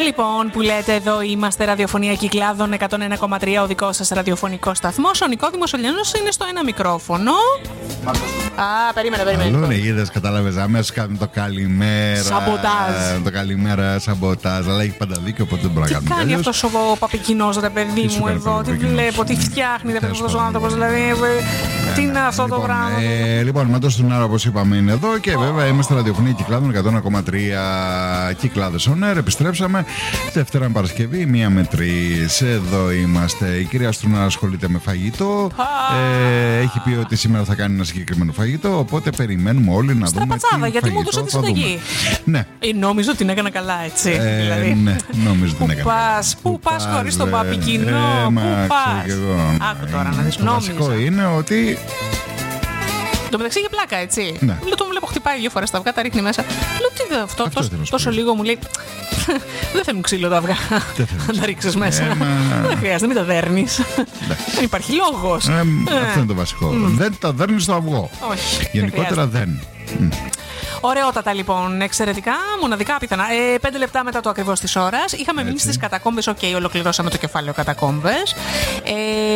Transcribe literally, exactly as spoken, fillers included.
Λοιπόν, που λέτε, εδώ είμαστε, Ραδιοφωνία Κυκλάδων εκατόν ένα κόμμα τρία, ο δικός σας ραδιοφωνικός σταθμός. Ο Νικόδημος Ολιανός είναι στο ένα μικρόφωνο. Α, περίμενε, περίμενε. Αλλού είναι, είδες, κατάλαβες, αμέσως κάνουμε το καλημέρα. Σαμποτάζ. Το καλημέρα, σαμποτάζ. Αλλά έχει πάντα δίκιο, οπότε δεν μπορούμε να Τι κάνουμε. κάνει αυτός ο Παπικινός, ρε παιδί Τι σου μου, κάνει εδώ, ο τι Παπικινός? βλέπω, τι φτιάχνει, ρε παιδί μου, αυτός ο άνθρωπος, δηλαδή. Τι είναι αυτό το Λοιπόν, πράγμα. ε, λοιπόν, με το στον άρα, όπως είπαμε, είναι εδώ και βέβαια είμαστε Ραδιοφωνία Κυκλάδων εκατόν ένα κόμμα τρία. Κυκλάδες on air. Επιστρέψαμε Δευτέρα με Παρασκευή, μία με τρεις. Εδώ είμαστε. Η κυρία Στρούνα ασχολείται με φαγητό. Ε, έχει πει ότι σήμερα θα κάνει ένα συγκεκριμένο φαγητό. Οπότε περιμένουμε όλοι να δούμε. Πατσάδα, τι γιατί μου φαγητό έδωσε τη θα δούμε. συνταγή. Ναι. Ε, νόμιζω ότι την έκανα καλά, έτσι. Ε, δηλαδή. ναι, νομίζω την Πού έκανα. πας, πού πας χωρίς τον ρε. Παπικινό, Ε, πού μα, ξέρω πας. κι εγώ. Άκου τώρα να δεις, Το βασικό νόμιζα. είναι ότι. Το μεταξύ είχε πλάκα, έτσι. Ναι. Λέω, το βλέπω χτυπάει δύο φορές τα αυγά, τα ρίχνει μέσα. Λέω, τι δε αυτό, Αυτό τόσο, ήθελα να σου τόσο πω. λίγο μου λέει. Δεν θέλουν ξύλο τα αυγά. Δεν θέλουν Να τα ρίξεις μέσα. Ε, μα- Δεν χρειάζεται, μην τα δέρνεις. Δεν υπάρχει λόγος. Ε, αυτό είναι το βασικό. Δεν τα δέρνει στο αυγό. Όχι. Γενικότερα δεν. Μ. Ωραιότατα λοιπόν, εξαιρετικά, μοναδικά πιθανά. Ε, πέντε λεπτά μετά το ακριβώς της ώρας. Είχαμε μείνει στις κατακόμβες. Οκ, ολοκληρώσαμε το κεφάλαιο κατακόμβες. Ε,